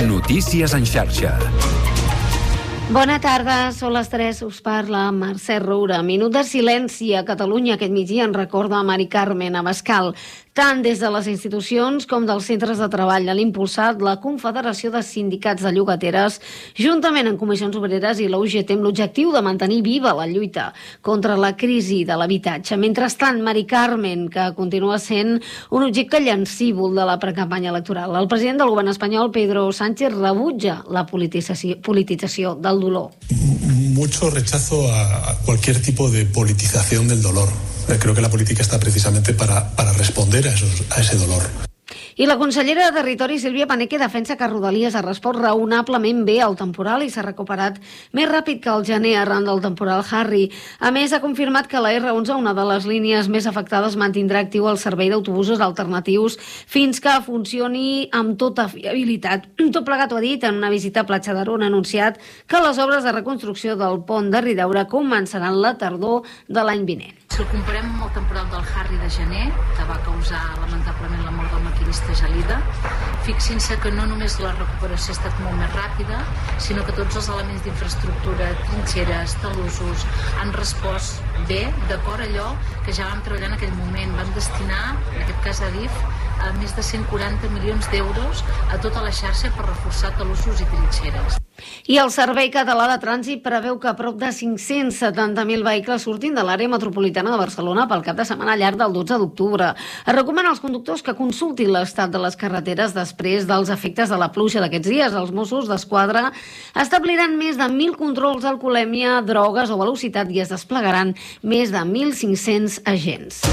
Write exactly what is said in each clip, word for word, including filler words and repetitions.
Notícies en xarxa. Bona tarda, són les tres, us parla Mercè Roura. Minut de silenci a Catalunya aquest migdia en recorda a Mari Carmen Abascal. Tant des de les institucions com dels centres de treball l'han impulsat la Confederació de Sindicats de Llogateres, juntament amb Comissions Obreres i la U G T, amb l'objectiu de mantenir viva la lluita contra la crisi de l'habitatge. Mentrestant, Mari Carmen, que continua sent un objecte llancívol de la precampanya electoral. El president del govern espanyol, Pedro Sánchez, rebutja la politització, politització del dolor. Mucho rechazo a cualquier tipo de politización del dolor. Creo que la política está precisamente para, para responder a, esos, a ese dolor. I la consellera de Territori, Sílvia Paneque, defensa que Rodalies ha respost raonablement bé al temporal i s'ha recuperat més ràpid que el gener arran del temporal Harry. A més, ha confirmat que la erre onze, una de les línies més afectades, mantindrà actiu el servei d'autobusos alternatius fins que funcioni amb tota fiabilitat. Tot plegat ho ha dit en una visita a Platja d'Aro, on ha anunciat que les obres de reconstrucció del pont de Ridaura començaran la tardor de l'any vinent. Si el comparem amb el temporal del Harry de gener, que va causar lamentablement la mort del maquinista Gelida, fixin-se que no només la recuperació ha estat molt més ràpida, sinó que tots els elements d'infraestructura, trinxeres, talussos, han respost bé, d'acord a allò que ja vam treballar en aquell moment. Vam destinar, en aquest cas a DIF, a més de cent quaranta milions d'euros a tota la xarxa per reforçar talussos i trinxeres. I el Servei Català de Trànsit preveu que prop de cinc-cents setanta mil vehicles surtin de l'àrea metropolitana de Barcelona pel cap de setmana llarg del dotze d'octubre. Es recomana als conductors que consultin l'estat de les carreteres després dels efectes de la pluja d'aquests dies. Els Mossos d'Esquadra establiran més de mil controls d'alcoholèmia, drogues o velocitat i es desplegaran més de mil cinc-cents agents.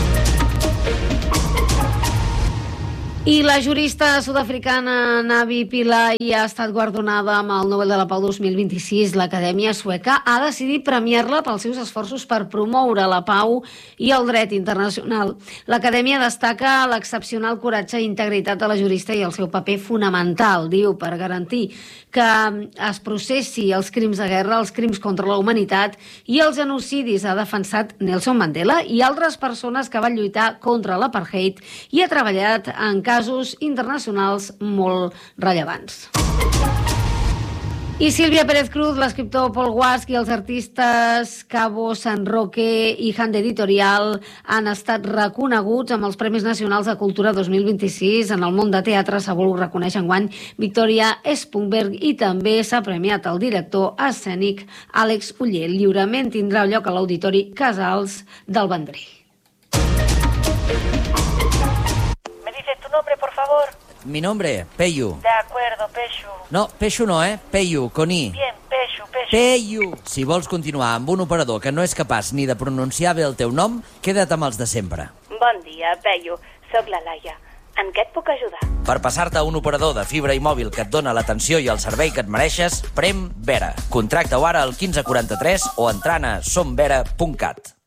I la jurista sud-africana Navi Pillay ha estat guardonada amb el Nobel de la Pau dos mil vint-i-sis. L'Acadèmia Sueca ha decidit premiar-la pels seus esforços per promoure la pau i el dret internacional. L'Acadèmia destaca l'excepcional coratge i integritat de la jurista i el seu paper fonamental, diu, per garantir que es processi els crims de guerra, els crims contra la humanitat i els genocidis. Ha defensat Nelson Mandela i altres persones que van lluitar contra l'apartheid i ha treballat en casos internacionals molt rellevants. I Sílvia Pérez Cruz, l'escriptor Paul Guasch i els artistes Cabo San Roque i Hand Editorial han estat reconeguts amb els Premis Nacionals de Cultura dos mil vint-i-sis. En el món de teatre s'ha volgut reconèixer enguany Victoria Spunberg i també s'ha premiat el director escènic Àlex Uller. El lliurament tindrà lloc a l'Auditori Casals del Vendrell. ¿Me dices tu nombre, por favor? Mi nombre, Peyu. De acuerdo, Peshu. No, Peshu no, eh? Peyu, con I. Bien, Peshu, Peshu. Peyu. Si vols continuar amb un operador que no és capaç ni de pronunciar bé el teu nom, queda't amb els de sempre. Bon dia, Peyu. Soc la Laia. En què et puc ajudar? Per passar-te a un operador de fibra i mòbil que et dona l'atenció i el servei que et mereixes, prem Vera. Contracta-ho ara al quinze quaranta-tres o entrant a som vera punt cat.